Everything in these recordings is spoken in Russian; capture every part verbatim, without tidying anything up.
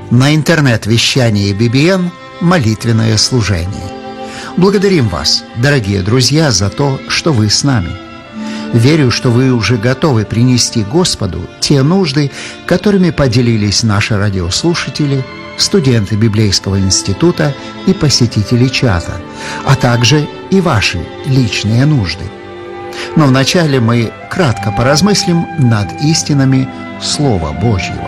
На интернет-вещании би би эн молитвенное служение. Благодарим вас, дорогие друзья, за то, что вы с нами. Верю, что вы уже готовы принести Господу те нужды, которыми поделились наши радиослушатели, студенты Библейского института и посетители чата, а также и ваши личные нужды. Но вначале мы кратко поразмыслим над истинами Слова Божьего.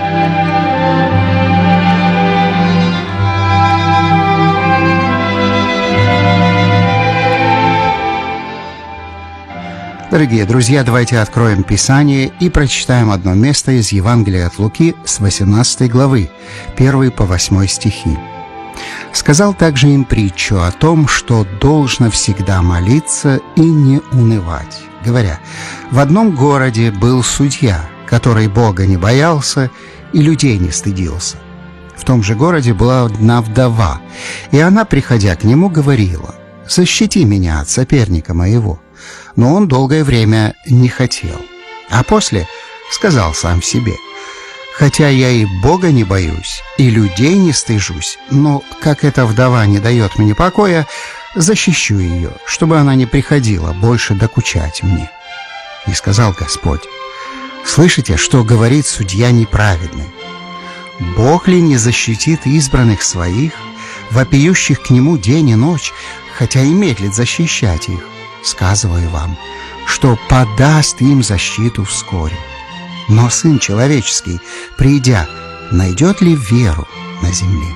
Дорогие друзья, давайте откроем Писание и прочитаем одно место из Евангелия от Луки с восемнадцатой главы, первый по восьмой стихи. «Сказал также им притчу о том, что должно всегда молиться и не унывать, говоря: в одном городе был судья, который Бога не боялся и людей не стыдился. В том же городе была одна вдова, и она, приходя к нему, говорила: защити меня от соперника моего. Но он долгое время не хотел. А после сказал сам себе: хотя я и Бога не боюсь, и людей не стыжусь, но, как эта вдова не дает мне покоя, защищу ее, чтобы она не приходила больше докучать мне. И сказал Господь: слышите, что говорит судья неправедный? Бог ли не защитит избранных своих, вопиющих к Нему день и ночь, хотя и медлит защищать их? Сказываю вам, что подаст им защиту вскоре. Но Сын Человеческий, придя, найдет ли веру на земле?»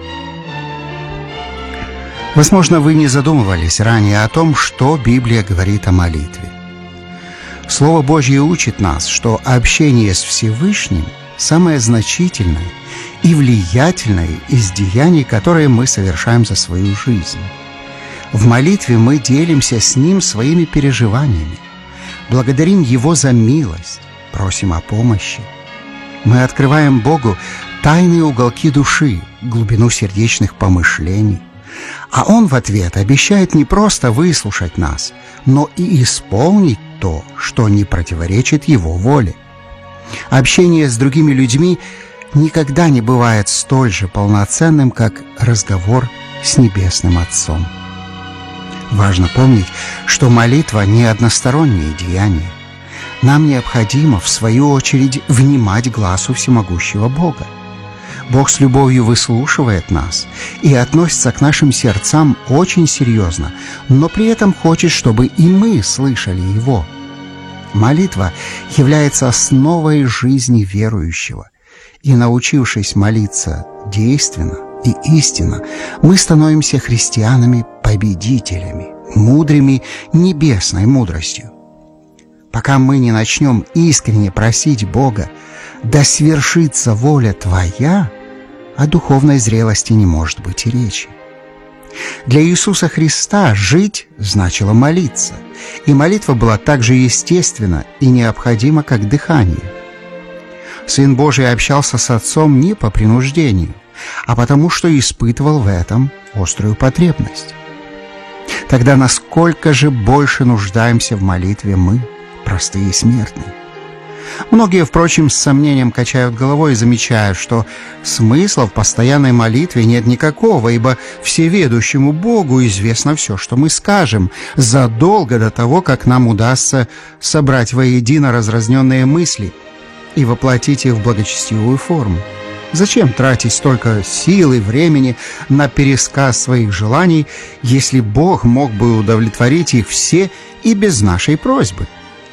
Возможно, вы не задумывались ранее о том, что Библия говорит о молитве. Слово Божье учит нас, что общение с Всевышним – самое значительное и влиятельное из деяний, которые мы совершаем за свою жизнь. В молитве мы делимся с Ним своими переживаниями, благодарим Его за милость, просим о помощи. Мы открываем Богу тайные уголки души, глубину сердечных помышлений, а Он в ответ обещает не просто выслушать нас, но и исполнить то, что не противоречит Его воле. Общение с другими людьми никогда не бывает столь же полноценным, как разговор с Небесным Отцом. Важно помнить, что молитва не одностороннее деяние. Нам необходимо, в свою очередь, внимать гласу всемогущего Бога. Бог с любовью выслушивает нас и относится к нашим сердцам очень серьезно, но при этом хочет, чтобы и мы слышали Его. Молитва является основой жизни верующего, и, научившись молиться действенно и истинно, мы становимся христианами-победителями, мудрыми небесной мудростью. Пока мы не начнем искренне просить Бога: «Да свершится воля Твоя», о духовной зрелости не может быть и речи. Для Иисуса Христа жить значило молиться, и молитва была так же естественна и необходима, как дыхание. Сын Божий общался с Отцом не по принуждению, а потому что испытывал в этом острую потребность. Тогда насколько же больше нуждаемся в молитве мы, простые смертные? Многие, впрочем, с сомнением качают головой и замечают, что смысла в постоянной молитве нет никакого, ибо всеведущему Богу известно все, что мы скажем, задолго до того, как нам удастся собрать воедино разразненные мысли и воплотить их в благочестивую форму. Зачем тратить столько сил и времени на пересказ своих желаний, если Бог мог бы удовлетворить их все и без нашей просьбы?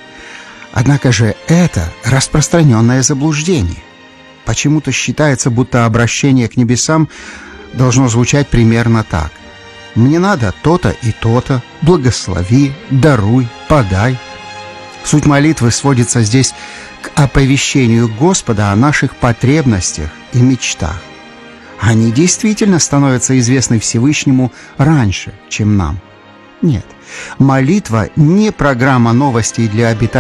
Однако же это распространенное заблуждение. Почему-то считается, будто обращение к небесам должно звучать примерно так: «Мне надо то-то и то-то, благослови, даруй, подай». Суть молитвы сводится здесь к оповещению Господа о наших потребностях и мечтах. Они действительно становятся известны Всевышнему раньше, чем нам. Нет, молитва не программа новостей для обитателей